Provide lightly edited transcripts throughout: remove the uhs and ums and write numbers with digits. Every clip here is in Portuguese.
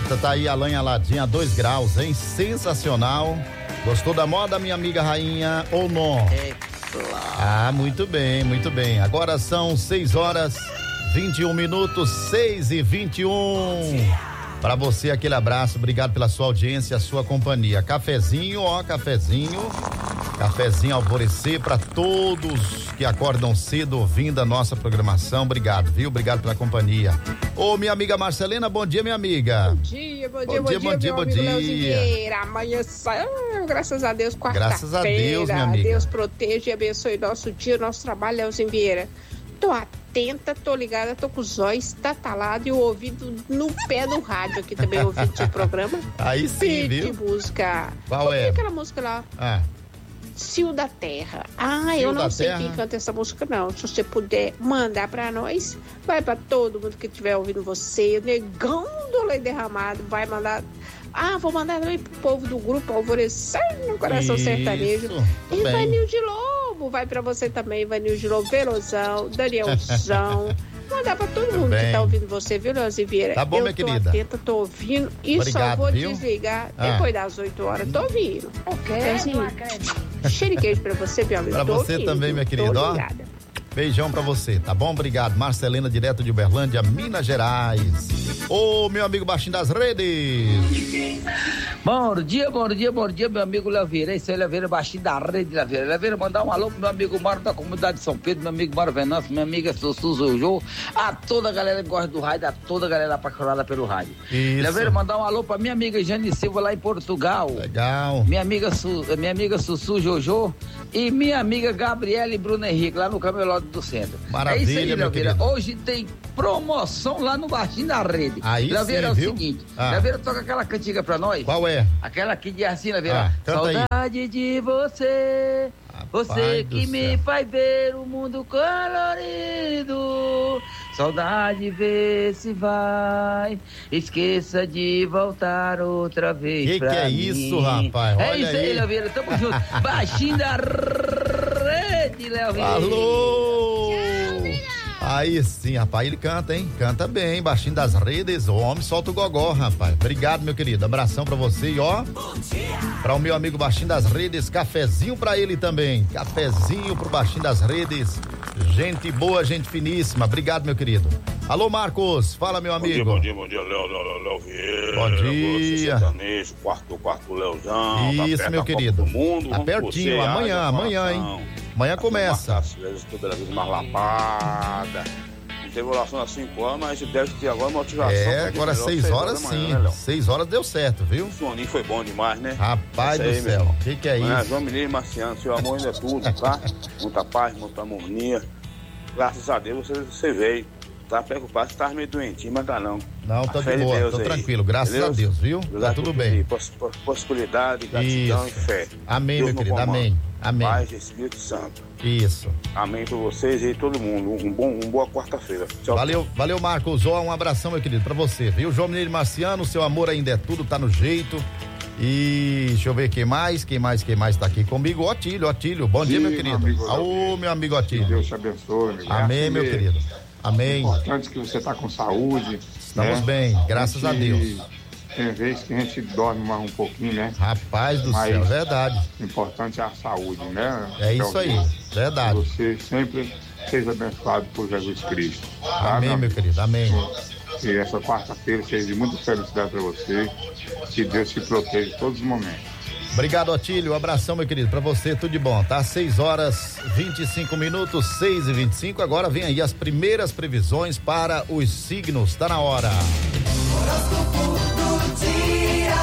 Eita, tá aí a lã enladinha a 2 graus, hein? Sensacional. Gostou da moda, minha amiga rainha, ou não? É claro. Ah, muito bem, muito bem. Agora são 6h21, 6h21. Para você, aquele abraço, obrigado pela sua audiência, a sua companhia. Cafezinho, ó, cafezinho alvorecer para todos que acordam cedo ouvindo a nossa programação. Obrigado, viu? Obrigado pela companhia. Ô, minha amiga Marcelena, bom dia, minha amiga. Bom dia. Amanhã sai, graças a Deus, quarta-feira. Graças a Deus, minha amiga. Deus proteja e abençoe nosso dia, nosso trabalho, Leozinho Vieira. Tô atenta, tô ligada, tô com os olhos tatalado e o ouvido no pé do rádio aqui também, ouvindo o programa. Aí sim, viu? De música. Qual é? Aquela música lá. Cio da Terra. Eu não sei quem canta essa música, não. Se você puder mandar pra nós, vai pra todo mundo que estiver ouvindo você. O Negão do Leite Derramado vai mandar. Vou mandar também pro povo do grupo Alvorecer no Coração Sertanejo. E Vanilde Lobo, vai pra você também, Vanilde Lobo, Velozão, Danielzão. Mandar pra todo mundo que tá ouvindo você, viu, Leozinho Vieira? Tá bom, minha querida. Atenta, tô ouvindo e obrigado, só vou viu? desligar depois das 8 horas. Tô ouvindo. Cheiro de queijo pra você, meu amigo. Pra você ouvindo, também, minha querida. Ó, beijão pra você, tá bom? Obrigado. Marcelena, direto de Uberlândia, Minas Gerais. Ô, meu amigo Baixinho das Redes. Bom dia, meu amigo Léo Vieira. Esse é o Léo Vieira, Baixinho da Rede, Léo Vieira. Léo Vieira, mandar um alô pro meu amigo Mauro da comunidade de São Pedro, meu amigo Mauro Venâncio, minha amiga Sussu Jojo, a toda a galera que gosta do rádio, a toda a galera apaixonada pelo rádio. Léo Vieira, mandar um alô pra minha amiga Jane Silva lá em Portugal. Legal. Minha amiga Sussu Jojo e minha amiga Gabriele Bruno Henrique, lá no Camelódromo do Centro. Maravilha, é isso aí, meu querido. Hoje tem promoção lá no Baixinho da Rede. Aí Léo Vieira, é o viu? seguinte, Léo Vieira, toca aquela cantiga pra nós. Qual é? Aquela que diz assim, Léo Vieira. Canta Saudade aí. de você, você que me céu. faz ver o mundo colorido. Saudade, vê se vai, esqueça de voltar outra vez pra mim. Que é isso, rapaz? É Olha isso aí, Léo Vieira, tamo junto. Baixinho da Rede, Léo Vieira. Alô! Aí sim, rapaz, ele canta, hein? Canta bem, Baixinho das Redes, o homem solta o gogó, rapaz. Obrigado, meu querido, abração pra você e ó, pra o meu amigo Baixinho das Redes, cafezinho pra ele também, cafezinho pro Baixinho das Redes, gente boa, gente finíssima, obrigado, meu querido. Alô, Marcos, fala, meu amigo. Bom dia, Léo Vieira. Bom dia. Sertanejo, quarto Leozão. Isso, tá meu querido. Mundo, tá pertinho, você, amanhã, hein? Amanhã começa. Toda vez mais lapada. Não teve oração às 5 horas, mas deve ter agora motivação. Agora 6 horas sim. 6 horas deu certo, viu? O soninho foi bom demais, né? Rapaz do céu, o que é isso? João Mineiro e Marciano, seu amor ainda é tudo, tá? Muita paz, muita harmonia. Graças a Deus você veio. Tá preocupado, você tá meio doentinho, mas tá não. Não, tô de boa, tô tranquilo, graças a Deus, viu? Tá tudo bem. Possibilidade, gratidão e fé. Amém, meu querido, amém. Paz e Espírito Santo. Isso. Amém pra vocês e todo mundo. Uma boa quarta-feira. Tchau. Valeu, Marcos. Um abração, meu querido, pra você, viu? João Mineiro Marciano, seu amor ainda é tudo, tá no jeito. E deixa eu ver quem mais tá aqui comigo. Otílio, bom dia, meu querido. Meu amigo Otílio. Que Deus te abençoe, meu. Amém, meu querido. Amém. É importante que você tá com saúde. Estamos bem, graças a Deus. Tem vezes que a gente dorme mais um pouquinho, né? Rapaz do céu, verdade. O importante é a saúde, né? É isso aí, verdade. Que você sempre seja abençoado por Jesus Cristo. Tá, amém, meu querido, amém. E essa quarta-feira seja de muita felicidade para você. Que Deus te proteja em todos os momentos. Obrigado, Otílio. Abração, meu querido. Pra você, tudo de bom, tá? 6h25, 6h25. Agora vem aí as primeiras previsões para os signos. Tá na hora. Horóscopo do dia.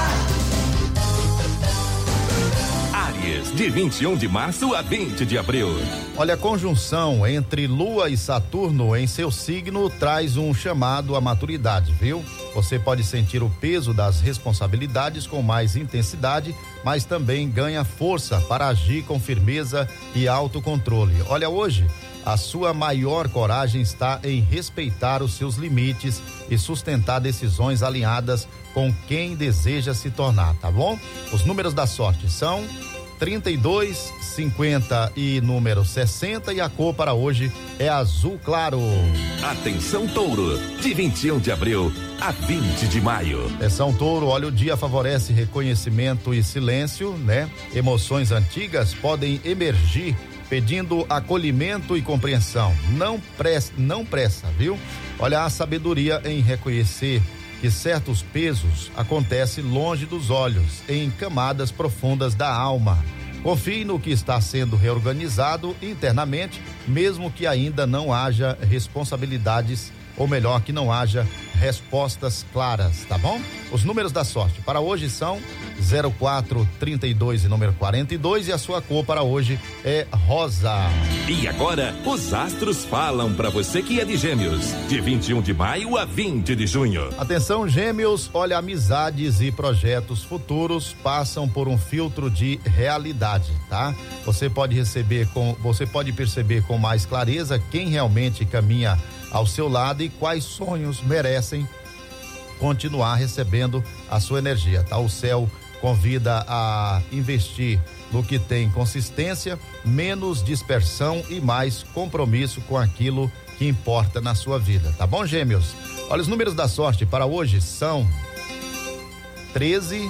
Áries, de 21 de março a 20 de abril. Olha, a conjunção entre Lua e Saturno em seu signo traz um chamado à maturidade, viu? Você pode sentir o peso das responsabilidades com mais intensidade, mas também ganha força para agir com firmeza e autocontrole. Olha, hoje, a sua maior coragem está em respeitar os seus limites e sustentar decisões alinhadas com quem deseja se tornar, tá bom? Os números da sorte são 32, 50 e número 60, e a cor para hoje é azul claro. Atenção Touro, de 21 de abril a 20 de maio. Atenção Touro, olha, o dia favorece reconhecimento e silêncio, né? Emoções antigas podem emergir pedindo acolhimento e compreensão. Não pressa, viu? Olha, a sabedoria em reconhecer que certos pesos acontecem longe dos olhos, em camadas profundas da alma. Confie no que está sendo reorganizado internamente, mesmo que ainda não haja responsabilidades, ou melhor, que não haja respostas claras, tá bom? Os números da sorte para hoje são 04, 32 e número 42, e a sua cor para hoje é rosa. E agora, os astros falam para você que é de Gêmeos, de 21 de maio a 20 de junho. Atenção Gêmeos, olha, amizades e projetos futuros passam por um filtro de realidade, tá? Você pode perceber com mais clareza quem realmente caminha ao seu lado e quais sonhos merecem continuar recebendo a sua energia, tá? O céu convida a investir no que tem consistência, menos dispersão e mais compromisso com aquilo que importa na sua vida, tá bom, Gêmeos? Olha, os números da sorte para hoje são 13,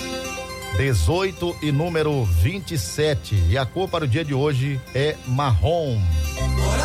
18 e número 27, e a cor para o dia de hoje é marrom.